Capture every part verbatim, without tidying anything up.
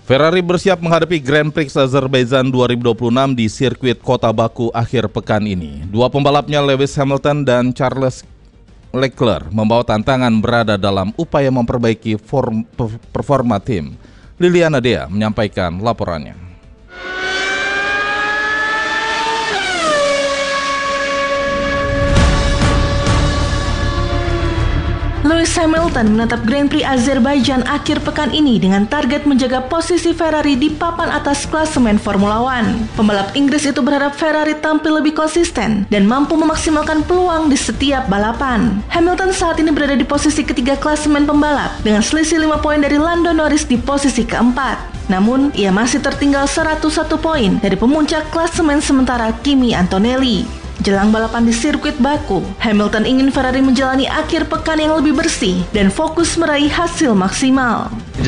Ferrari bersiap menghadapi Grand Prix Azerbaijan dua ribu dua puluh enam di sirkuit Kota Baku akhir pekan ini. Dua pembalapnya Lewis Hamilton dan Charles Leclerc membawa tantangan berada dalam upaya memperbaiki form, performa tim. Liliana Dea menyampaikan laporannya. Lewis Hamilton menatap Grand Prix Azerbaijan akhir pekan ini dengan target menjaga posisi Ferrari di papan atas klasemen Formula One. Pembalap Inggris itu berharap Ferrari tampil lebih konsisten dan mampu memaksimalkan peluang di setiap balapan. Hamilton saat ini berada di posisi ketiga klasemen pembalap dengan selisih lima poin dari Lando Norris di posisi keempat. Namun, ia masih tertinggal seratus satu poin dari pemuncak klasemen sementara Kimi Antonelli. Jelang balapan di sirkuit Baku, Hamilton ingin Ferrari menjalani akhir pekan yang lebih bersih dan fokus meraih hasil maksimal.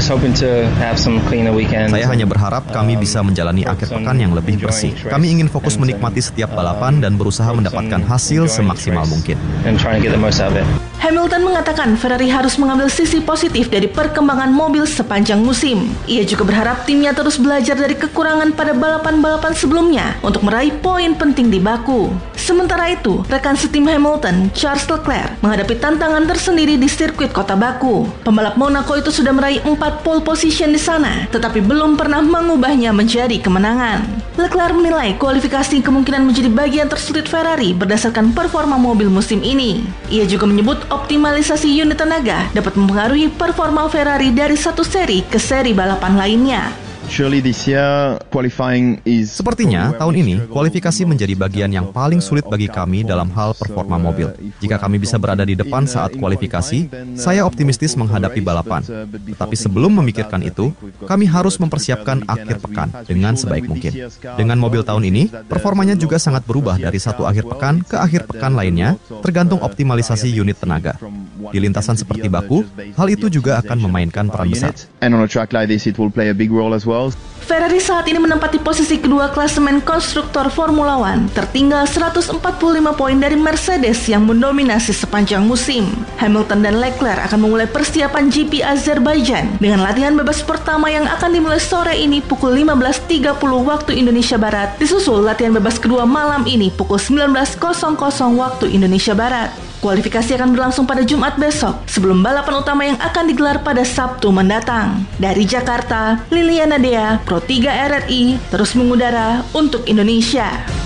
Saya hanya berharap kami bisa menjalani akhir pekan yang lebih bersih. Kami ingin fokus menikmati setiap balapan dan berusaha mendapatkan hasil semaksimal mungkin. Hamilton mengatakan Ferrari harus mengambil sisi positif dari perkembangan mobil sepanjang musim. Ia juga berharap timnya terus belajar dari kekurangan pada balapan-balapan sebelumnya untuk meraih poin penting di Baku. Sementara itu, rekan setim Hamilton, Charles Leclerc, menghadapi tantangan tersendiri di sirkuit Kota Baku. Pembalap Monaco itu sudah meraih empat pole position di sana, tetapi belum pernah mengubahnya menjadi kemenangan. Leclerc menilai kualifikasi kemungkinan menjadi bagian tersulit Ferrari berdasarkan performa mobil musim ini. Ia juga menyebut optimalisasi unit tenaga dapat mempengaruhi performa Ferrari dari satu seri ke seri balapan lainnya. Sepertinya, tahun ini, kualifikasi menjadi bagian yang paling sulit bagi kami dalam hal performa mobil. Jika kami bisa berada di depan saat kualifikasi, saya optimistis menghadapi balapan. Tetapi sebelum memikirkan itu, kami harus mempersiapkan akhir pekan dengan sebaik mungkin. Dengan mobil tahun ini, performanya juga sangat berubah dari satu akhir pekan ke akhir pekan lainnya, tergantung optimalisasi unit tenaga. Di lintasan seperti Baku, hal itu juga akan memainkan peran besar. Ferrari saat ini menempati posisi kedua klasemen konstruktor Formula One, tertinggal seratus empat puluh lima poin dari Mercedes yang mendominasi sepanjang musim. Hamilton dan Leclerc akan memulai persiapan G P Azerbaijan dengan latihan bebas pertama yang akan dimulai sore ini pukul lima belas tiga puluh waktu Indonesia Barat, disusul latihan bebas kedua malam ini pukul sembilan belas waktu Indonesia Barat. Kualifikasi akan berlangsung pada Jumat besok sebelum balapan utama yang akan digelar pada Sabtu mendatang. Dari Jakarta, Liliana Dea, Pro tiga R R I, terus mengudara untuk Indonesia.